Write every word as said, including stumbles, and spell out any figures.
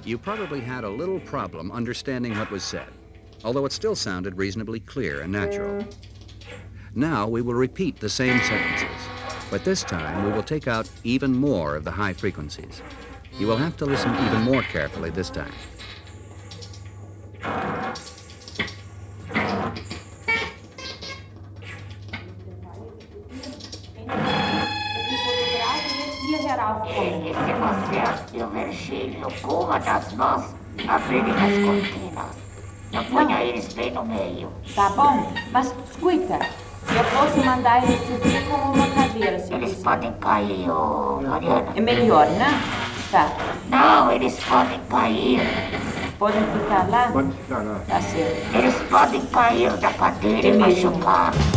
You probably had a little problem understanding what was said, although it still sounded reasonably clear and natural. Now we will repeat the same sentences, but this time we will take out even more of the high frequencies. You will have to listen even more carefully this time. E se você abre o Virgílio com uma das mãos, abrirem as cortinas. Não ponha eles bem no meio. Tá bom, mas escuta, eu posso mandar eles subir como uma cadeira, se Eles quiser. podem cair, ô, Mariana. É melhor, né? Tá. Não, eles podem cair. Podem ficar lá? Pode ficar lá. Tá certo. Eles podem cair da cadeira e machucar.